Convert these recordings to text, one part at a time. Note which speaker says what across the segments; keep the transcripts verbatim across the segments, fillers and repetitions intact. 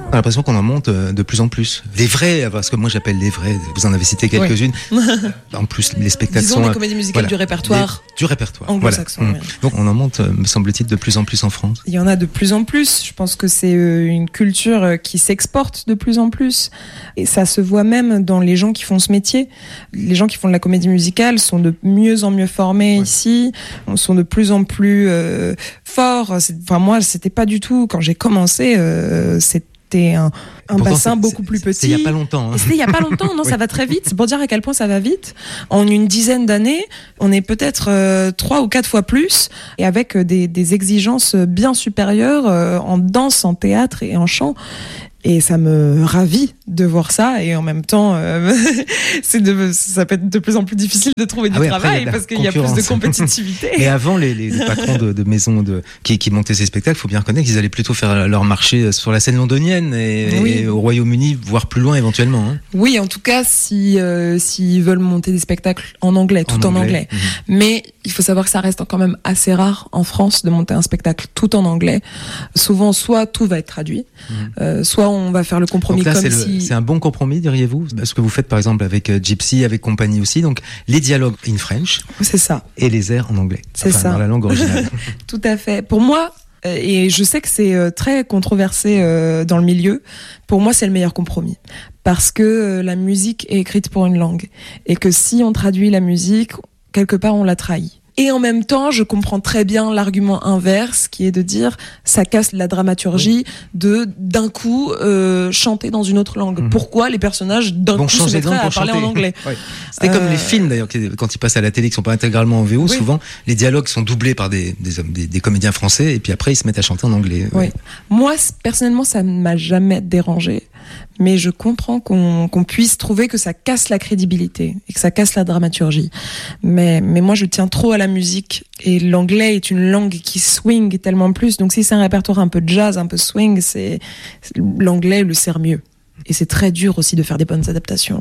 Speaker 1: On a l'impression qu'on en monte de plus en plus. Les vrais, parce que moi j'appelle les vrais, vous en avez cité quelques-unes. Ouais. En plus, les spectacles
Speaker 2: Disons
Speaker 1: sont...
Speaker 2: Disons les comédies musicales voilà, du répertoire.
Speaker 1: Les, du répertoire,
Speaker 2: anglo-saxon.
Speaker 1: Voilà.
Speaker 2: Oui.
Speaker 1: Donc on en monte, me semble-t-il, de plus en plus en France.
Speaker 2: Il y en a de plus en plus. Je pense que c'est une culture qui s'exporte de plus en plus. Et ça se voit même dans les gens qui font ce métier. Les gens qui font de la comédie musicale sont de mieux en mieux formés ouais. ici, sont de plus en plus euh, forts. C'est, enfin moi, c'était pas du tout, quand j'ai commencé, euh, c'était C'était un, un bassin
Speaker 1: c'est,
Speaker 2: beaucoup
Speaker 1: c'est,
Speaker 2: plus petit.
Speaker 1: C'était il n'y a pas longtemps. Hein.
Speaker 2: C'était il n'y a pas longtemps, non, oui. Ça va très vite. C'est pour dire à quel point ça va vite. En une dizaine d'années, on est peut-être euh, trois ou quatre fois plus, et avec euh, des, des exigences bien supérieures euh, en danse, en théâtre et en chant. Et ça me ravit de voir ça, et en même temps, euh, c'est de, ça peut être de plus en plus difficile de trouver du ah oui, travail parce qu'il y a plus de compétitivité.
Speaker 1: Mais avant, les, les, les patrons de, de maisons de, qui, qui montaient ces spectacles, il faut bien reconnaître qu'ils allaient plutôt faire leur marché sur la scène londonienne et, oui. et au Royaume-Uni, voire plus loin éventuellement. Hein.
Speaker 2: Oui, en tout cas, si euh, s'ils veulent monter des spectacles en anglais, tout en, en anglais. anglais. Mmh. Mais il faut savoir que ça reste quand même assez rare en France de monter un spectacle tout en anglais. Souvent, soit tout va être traduit, mmh. euh, soit on va faire le compromis.
Speaker 1: Donc là,
Speaker 2: comme
Speaker 1: c'est,
Speaker 2: si...
Speaker 1: le, c'est un bon compromis, diriez-vous, ce que vous faites par exemple avec euh, Gypsy, avec compagnie aussi, donc les dialogues in French.
Speaker 2: C'est ça.
Speaker 1: Et les airs en anglais.
Speaker 2: C'est
Speaker 1: enfin,
Speaker 2: ça.
Speaker 1: Dans la langue originale.
Speaker 2: Tout à fait. Pour moi, euh, et je sais que c'est euh, très controversé euh, dans le milieu, pour moi c'est le meilleur compromis. Parce que euh, la musique est écrite pour une langue. Et que si on traduit la musique, quelque part on la trahit. Et en même temps, je comprends très bien l'argument inverse, qui est de dire ça casse la dramaturgie oui. de d'un coup euh, chanter dans une autre langue. Mmh. Pourquoi les personnages d'un
Speaker 1: bon,
Speaker 2: coup se mettraient à parler
Speaker 1: chanter.
Speaker 2: En anglais
Speaker 1: ouais. C'était euh... comme les films d'ailleurs, quand ils passent à la télé, qui sont pas intégralement en V O, oui. souvent les dialogues sont doublés par des des, des des comédiens français, et puis après ils se mettent à chanter en anglais.
Speaker 2: Oui.
Speaker 1: Ouais.
Speaker 2: Moi personnellement, ça ne m'a jamais dérangé. Mais je comprends qu'on, qu'on puisse trouver que ça casse la crédibilité et que ça casse la dramaturgie. Mais, mais moi, je tiens trop à la musique, et l'anglais est une langue qui swing tellement plus. Donc si c'est un répertoire un peu jazz, un peu swing, c'est, l'anglais le sert mieux. Et c'est très dur aussi de faire des bonnes adaptations.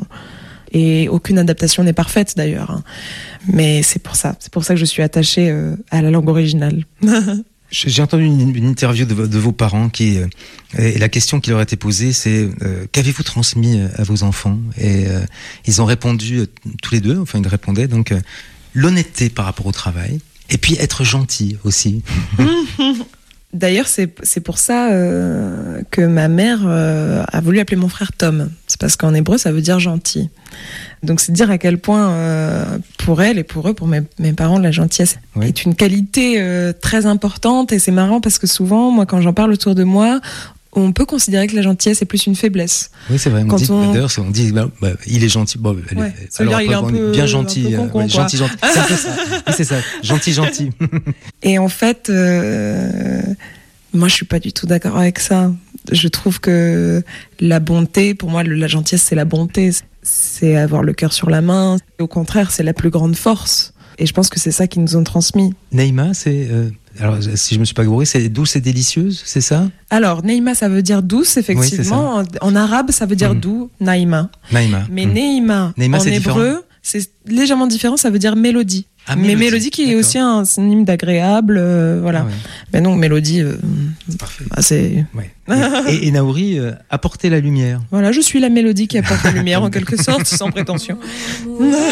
Speaker 2: Et aucune adaptation n'est parfaite d'ailleurs. Hein. Mais c'est pour ça. C'est pour ça que je suis attachée euh, à la langue originale.
Speaker 1: J'ai entendu une, une interview de, de vos parents qui, euh, et la question qui leur a été posée, c'est euh, qu'avez-vous transmis à vos enfants ? Et euh, ils ont répondu euh, tous les deux, enfin ils répondaient donc euh, l'honnêteté par rapport au travail, et puis être gentil aussi.
Speaker 2: D'ailleurs, c'est c'est pour ça euh, que ma mère euh, a voulu appeler mon frère Tom. C'est parce qu'en hébreu, ça veut dire gentil. Donc c'est dire à quel point euh, pour elle et pour eux, pour mes, mes parents, la gentillesse oui. est une qualité euh, très importante. Et c'est marrant parce que souvent, moi, quand j'en parle autour de moi, on peut considérer que la gentillesse est plus une faiblesse.
Speaker 1: Oui, c'est vrai. On
Speaker 2: Quand
Speaker 1: dit,
Speaker 2: on...
Speaker 1: D'ailleurs, on dit, bah, bah, il est gentil. Bon, elle,
Speaker 2: ouais,
Speaker 1: ça veut dire
Speaker 2: il est un peu
Speaker 1: bien gentil,
Speaker 2: un peu con,
Speaker 1: ouais, gentil, gentil. C'est un peu ça. Oui, c'est ça. Gentil, gentil.
Speaker 2: Et en fait, euh, moi, je suis pas du tout d'accord avec ça. Je trouve que la bonté, pour moi, la gentillesse, c'est la bonté. C'est avoir le cœur sur la main. Au contraire, c'est la plus grande force. Et je pense que c'est ça qu'ils nous ont transmis.
Speaker 1: Neima, c'est... Euh, alors, si je me suis pas gouré, c'est douce et délicieuse, c'est ça ?
Speaker 2: Alors, Neima, ça veut dire douce, effectivement. Oui, en, en arabe, ça veut dire mmh. doux, Naïma.
Speaker 1: Naïma.
Speaker 2: Mais mmh. Neima, Neima, en c'est hébreu, différent. C'est légèrement différent, ça veut dire mélodie. Ah, mais mélodie, mélodie qui d'accord. est aussi un synonyme d'agréable, euh, voilà. Ah, ouais. Mais non, mélodie, euh,
Speaker 1: parfait.
Speaker 2: Bah, c'est...
Speaker 1: Ouais. Et, et Naouri, euh, apporter la lumière.
Speaker 2: Voilà, je suis la mélodie qui apporte la lumière, en quelque sorte, sans prétention.